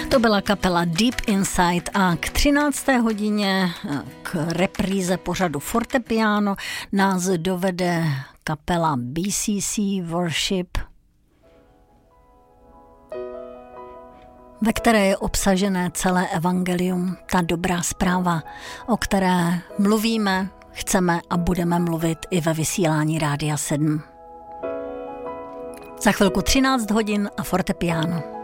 To byla kapela Deep Inside a k 13. hodině k repríze pořadu Fortepiano nás dovede kapela BCC Worship, ve které je obsažené celé evangelium, ta dobrá zpráva, o které mluvíme, chceme a budeme mluvit i ve vysílání Rádia 7. Za chvilku 13 hodin a Fortepiano.